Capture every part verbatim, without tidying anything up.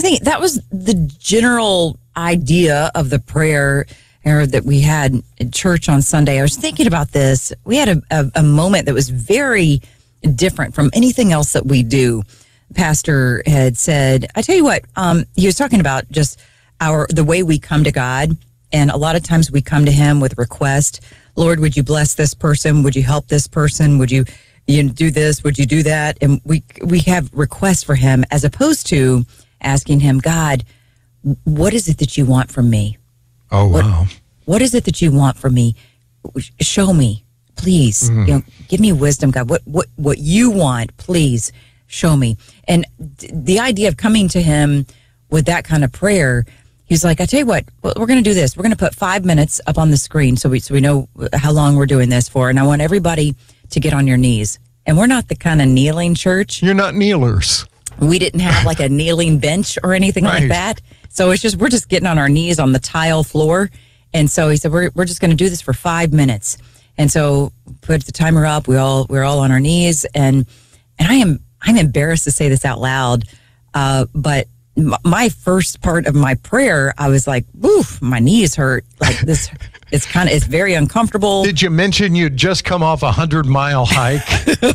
I think that was the general idea of the prayer or that we had in church on Sunday. I was thinking about this. We had a, a, a moment that was very different from anything else that we do. Pastor had said, I tell you what, um, he was talking about just our the way we come to God. And a lot of times we come to him with request. Lord, would you bless this person? Would you help this person? Would you, you know, do this? Would you do that? And we we have requests for him as opposed to asking him, God, what is it that you want from me? Oh, wow. What, what is it that you want from me? Show me, please. Mm. You know, give me wisdom, God. What what what you want, please show me. And th- the idea of coming to him with that kind of prayer, he's like, I tell you what, we're going to do this. We're going to put five minutes up on the screen so we so we know how long we're doing this for. And I want everybody to get on your knees. And we're not the kind of kneeling church. You're not kneelers. We didn't have like a kneeling bench or anything right. like that. So it's just, we're just getting on our knees on the tile floor. And so he said, we're we're just going to do this for five minutes. And so put the timer up. We all, we're all on our knees. And, and I am, I'm embarrassed to say this out loud. Uh, but m- my first part of my prayer, I was like, oof, my knees hurt. Like this, it's kind of, it's very uncomfortable. Did you mention you'd just come off a hundred mile hike?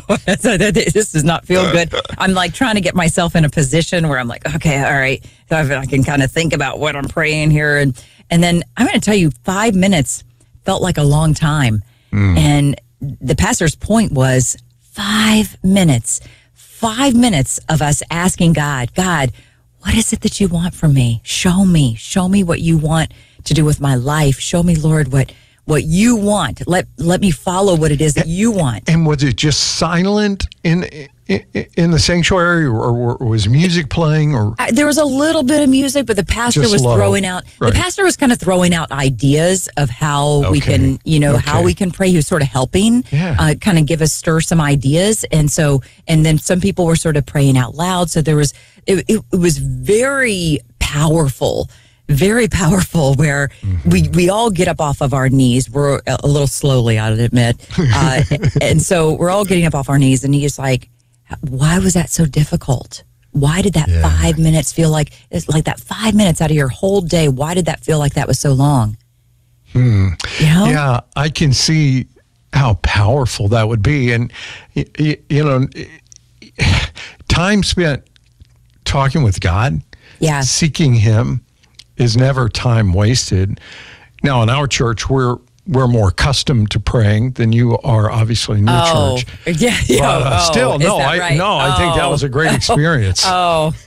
So this does not feel good. I'm like trying to get myself in a position where I'm like, okay, all right. So I can kind of think about what I'm praying here. And, and then I'm going to tell you, five minutes felt like a long time. Mm. And the pastor's point was five minutes, five minutes of us asking God, God, what is it that you want from me? Show me, show me what you want to do with my life. Show me, Lord, what what you want. Let let me follow what it is that you want. And was it just silent in in, in the sanctuary, or, or was music playing? Or uh, there was a little bit of music, but the pastor just was low. throwing out. Right. The pastor was kind of throwing out ideas of how okay. we can, you know, okay. how we can pray. He was sort of helping, yeah. uh, kind of give us stir some ideas, and so and then some people were sort of praying out loud. So there was it, it, it was very powerful. Very powerful, where mm-hmm. we, we all get up off of our knees. We're a little slowly, I'll admit. Uh, and so we're all getting up off our knees, and he's like, why was that so difficult? Why did that yeah. five minutes feel like, it's like that five minutes out of your whole day, why did that feel like that was so long? Hmm. You know? Yeah, I can see how powerful that would be. And, you, you know, time spent talking with God, yeah. seeking him, is never time wasted. Now, in our church, we're we're more accustomed to praying than you are, obviously, in your oh, church. Yeah, yeah. But uh, oh, still, no, I I right? no, oh. I think that was a great experience. Oh,